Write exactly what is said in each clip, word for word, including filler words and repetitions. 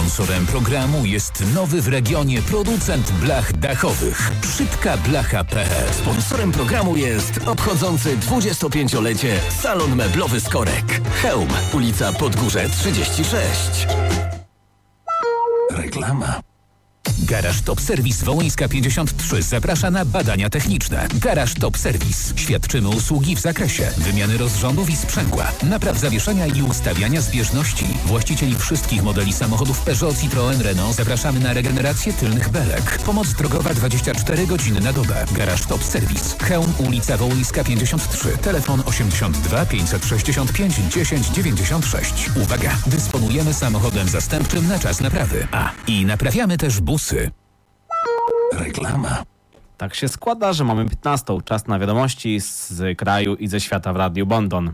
Sponsorem programu jest nowy w regionie producent blach dachowych Szybka Blacha kropka pe el. Sponsorem programu jest obchodzący dwudziestopięciolecie salon meblowy Skorek. Chełm, ulica Podgórze trzydzieści sześć. Reklama. Garaż Top Service Wołyńska pięćdziesiąt trzy zaprasza na badania techniczne. Garaż Top Service. Świadczymy usługi w zakresie wymiany rozrządów i sprzęgła, napraw zawieszenia i ustawiania zbieżności. Właścicieli wszystkich modeli samochodów Peugeot, Citroën, Renault zapraszamy na regenerację tylnych belek. Pomoc drogowa dwadzieścia cztery godziny na dobę. Garaż Top Service. Chełm, ulica Wołyńska pięćdziesiąt trzy. Telefon osiemdziesiąt dwa pięćset sześćdziesiąt pięć dziesięć dziewięćdziesiąt sześć. Uwaga! Dysponujemy samochodem zastępczym na czas naprawy. A, i naprawiamy też busy. Reklama. Tak się składa, że mamy piętnastą. Czas na wiadomości z kraju i ze świata w Radiu Bondon.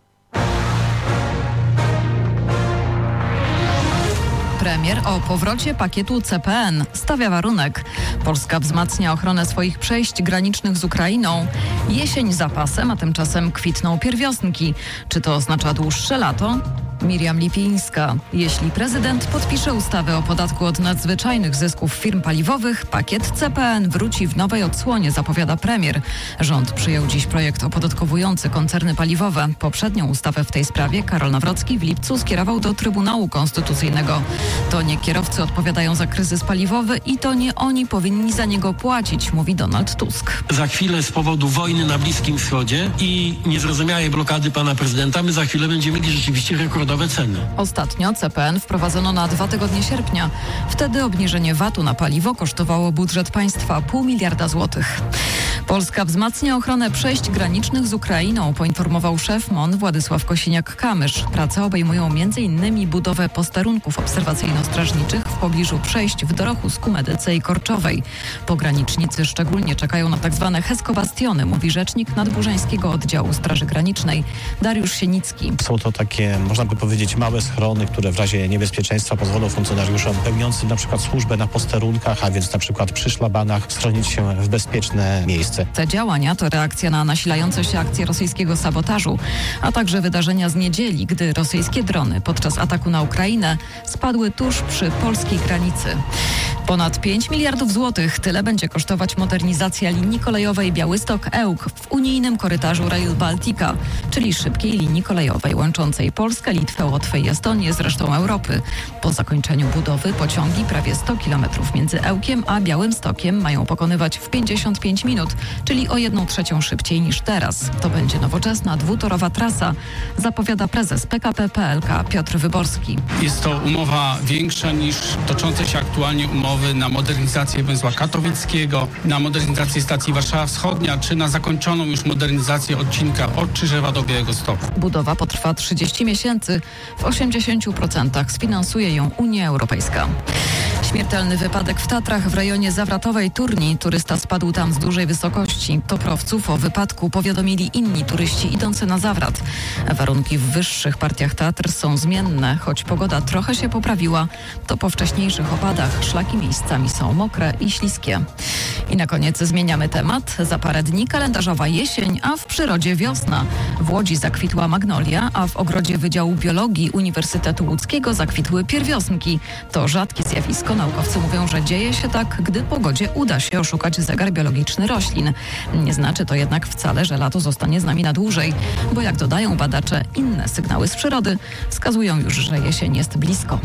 Premier o powrocie pakietu C P N stawia warunek. Polska wzmacnia ochronę swoich przejść granicznych z Ukrainą. Jesień za pasem, a tymczasem kwitną pierwiosnki. Czy to oznacza dłuższe lato? Miriam Lipińska. Jeśli prezydent podpisze ustawę o podatku od nadzwyczajnych zysków firm paliwowych, pakiet C P N wróci w nowej odsłonie, zapowiada premier. Rząd przyjął dziś projekt opodatkowujący koncerny paliwowe. Poprzednią ustawę w tej sprawie Karol Nawrocki w lipcu skierował do Trybunału Konstytucyjnego. To nie kierowcy odpowiadają za kryzys paliwowy i to nie oni powinni za niego płacić, mówi Donald Tusk. Za chwilę z powodu wojny na Bliskim Wschodzie i niezrozumiałej blokady pana prezydenta my za chwilę będziemy mieli rzeczywiście rekord ceny. Ostatnio C P N wprowadzono na dwa tygodnie sierpnia. Wtedy obniżenie V A T u na paliwo kosztowało budżet państwa pół miliarda złotych. Polska wzmacnia ochronę przejść granicznych z Ukrainą, poinformował szef M O N Władysław Kosiniak-Kamysz. Prace obejmują m in innymi budowę posterunków obserwacyjno-strażniczych w pobliżu przejść w Dorochu, Skumedyce i Korczowej. Pogranicznicy szczególnie czekają na tzw. Hesko-bastiony, mówi rzecznik Nadburzańskiego Oddziału Straży Granicznej Dariusz Sienicki. Są to takie, można by powiedzieć, małe schrony, które w razie niebezpieczeństwa pozwolą funkcjonariuszom pełniącym na przykład służbę na posterunkach, a więc na przykład przy szlabanach, schronić się w bezpieczne miejsce. Te działania to reakcja na nasilające się akcje rosyjskiego sabotażu, a także wydarzenia z niedzieli, gdy rosyjskie drony podczas ataku na Ukrainę spadły tuż przy polskiej granicy. Ponad pięć miliardów złotych, tyle będzie kosztować modernizacja linii kolejowej Białystok-Ełk w unijnym korytarzu Rail Baltica, czyli szybkiej linii kolejowej łączącej Polskę, Litwę, Łotwę i Estonię z resztą Europy. Po zakończeniu budowy pociągi prawie sto kilometrów między Ełkiem a Białymstokiem mają pokonywać w pięćdziesiąt pięć minut, czyli o jedną trzecią szybciej niż teraz. To będzie nowoczesna dwutorowa trasa, zapowiada prezes P K P P L K Piotr Wyborski. Jest to umowa większa niż toczące się aktualnie umowy na modernizację węzła katowickiego, na modernizację stacji Warszawa Wschodnia, czy na zakończoną już modernizację odcinka od Czyżewa do Białegostoku. Budowa potrwa trzydzieści miesięcy. W osiemdziesięciu procentach sfinansuje ją Unia Europejska. Śmiertelny wypadek w Tatrach w rejonie Zawratowej Turni. Turysta spadł tam z dużej wysokości. Toprowców o wypadku powiadomili inni turyści idący na Zawrat. Warunki w wyższych partiach Tatr są zmienne. Choć pogoda trochę się poprawiła, to po wcześniejszych opadach szlaki miejscami są mokre i śliskie. I na koniec zmieniamy temat. Za parę dni kalendarzowa jesień, a w przyrodzie wiosna. W Łodzi zakwitła magnolia, a w ogrodzie Wydziału Biologii Uniwersytetu Łódzkiego zakwitły pierwiosnki. To rzadkie zjawisko. Naukowcy mówią, że dzieje się tak, gdy pogodzie uda się oszukać zegar biologiczny roślin. Nie znaczy to jednak wcale, że lato zostanie z nami na dłużej, bo jak dodają badacze, inne sygnały z przyrody wskazują już, że jesień jest blisko.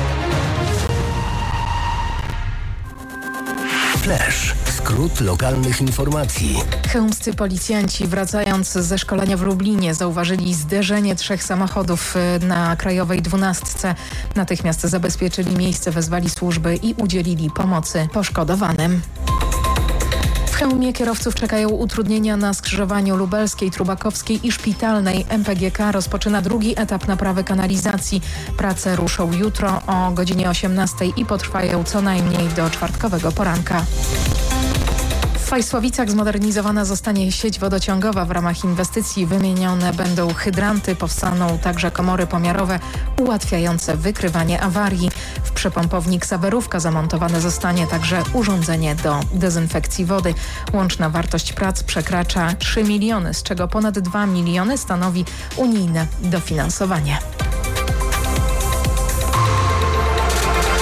Flash. Skrót lokalnych informacji. Chełmscy policjanci, wracając ze szkolenia w Lublinie, zauważyli zderzenie trzech samochodów na Krajowej dwunastce. Natychmiast zabezpieczyli miejsce, wezwali służby i udzielili pomocy poszkodowanym. W Chełmie kierowców czekają utrudnienia na skrzyżowaniu Lubelskiej, Trubakowskiej i Szpitalnej. M P G K rozpoczyna drugi etap naprawy kanalizacji. Prace ruszą jutro o godzinie osiemnastej i potrwają co najmniej do czwartkowego poranka. W Fajsławicach zmodernizowana zostanie sieć wodociągowa. W ramach inwestycji wymienione będą hydranty, powstaną także komory pomiarowe ułatwiające wykrywanie awarii. W przepompowni Ksawerówka zamontowane zostanie także urządzenie do dezynfekcji wody. Łączna wartość prac przekracza trzy miliony, z czego ponad dwa miliony stanowi unijne dofinansowanie.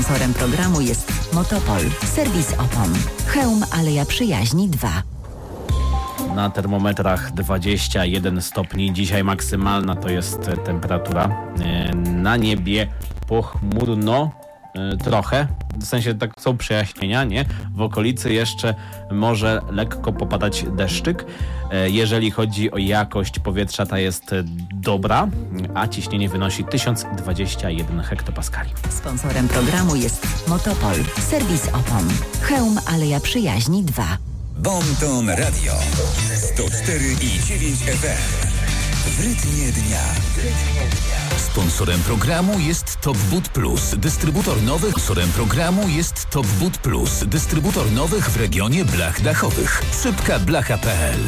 Sponsorem programu jest Motopol, serwis opon. Chełm Aleja Przyjaźni dwa. Na termometrach dwadzieścia jeden stopni. Dzisiaj maksymalna to jest temperatura. Na niebie pochmurno trochę. W sensie tak są przejaśnienia, nie? W okolicy jeszcze może lekko popadać deszczyk. Jeżeli chodzi o jakość powietrza, ta jest dobra, a ciśnienie wynosi tysiąc dwadzieścia jeden hektopaskali. Sponsorem programu jest Motopol, serwis opon. Chełm Aleja Przyjaźni dwa. Bonton Radio sto cztery i dziewięć F M. W rytmie dnia. Sponsorem programu jest Top Wood Plus, dystrybutor nowych. Sponsorem programu jest Top Wood Plus, dystrybutor nowych w regionie blach dachowych. Szybka blacha kropka p l.